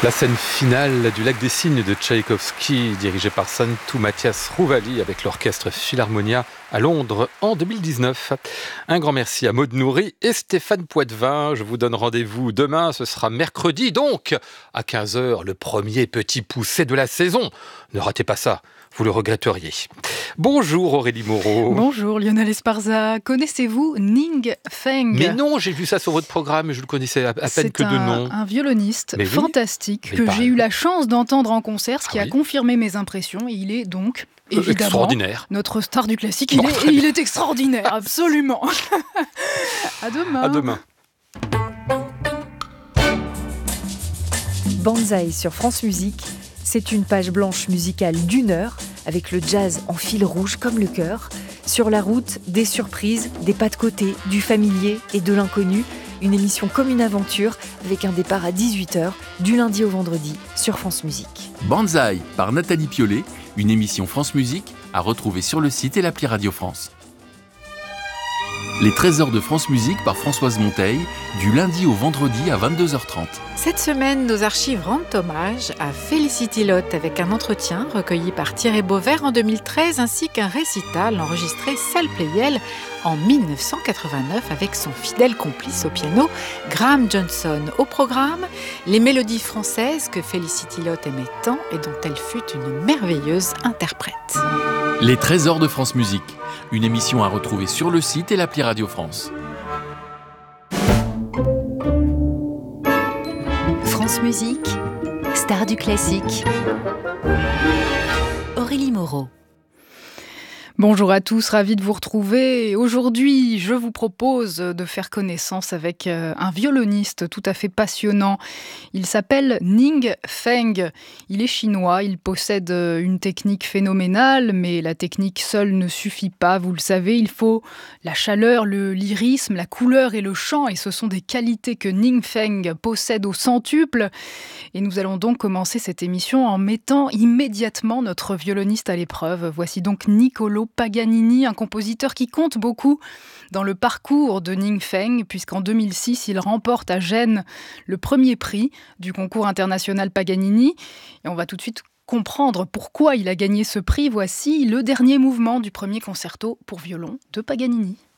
La scène finale du Lac des Cygnes de Tchaïkovski, dirigée par Santu Matthias Rouvali avec l'orchestre Philharmonia à Londres en 2019. Un grand merci à Maud Nourri et Stéphane Poitvin. Je vous donne rendez-vous demain, ce sera mercredi donc, à 15h, le premier petit poussé de la saison. Ne ratez pas ça, vous le regretteriez. Bonjour Aurélie Moreau. Bonjour Lionel Esparza. Connaissez-vous Ning Feng ? Mais non, j'ai vu ça sur votre programme et je le connaissais à peine que de nom. C'est un violoniste fantastique que j'ai eu la chance d'entendre en concert, ce qui a confirmé mes impressions. Et il est donc, évidemment, extraordinaire. Notre star du classique. Il est extraordinaire, absolument. À demain. À demain. Banzai sur France Musique, c'est une page blanche musicale d'1 heure avec le jazz en fil rouge comme le cœur. Sur la route, des surprises, des pas de côté, du familier et de l'inconnu. Une émission comme une aventure avec un départ à 18h du lundi au vendredi sur France Musique. Banzai par Nathalie Piollet, une émission France Musique à retrouver sur le site et l'appli Radio France. Les trésors de France Musique par Françoise Monteil, du lundi au vendredi à 22h30. Cette semaine, nos archives rendent hommage à Felicity Lott avec un entretien recueilli par Thierry Beauvert en 2013 ainsi qu'un récital enregistré salle Pleyel en 1989 avec son fidèle complice au piano, Graham Johnson. Au programme, les mélodies françaises que Felicity Lott aimait tant et dont elle fut une merveilleuse interprète. Les trésors de France Musique, une émission à retrouver sur le site et l'appli Radio France. France Musique, star du classique. Aurélie Moreau. Bonjour à tous, ravi de vous retrouver. Aujourd'hui, je vous propose de faire connaissance avec un violoniste tout à fait passionnant. Il s'appelle Ning Feng. Il est chinois, il possède une technique phénoménale, mais la technique seule ne suffit pas, vous le savez. Il faut la chaleur, le lyrisme, la couleur et le chant, et ce sont des qualités que Ning Feng possède au centuple. Et nous allons donc commencer cette émission en mettant immédiatement notre violoniste à l'épreuve. Voici donc Niccolò Paganini, un compositeur qui compte beaucoup dans le parcours de Ning Feng, puisqu'en 2006, il remporte à Gênes le premier prix du concours international Paganini. Et on va tout de suite comprendre pourquoi il a gagné ce prix. Voici le dernier mouvement du premier concerto pour violon de Paganini.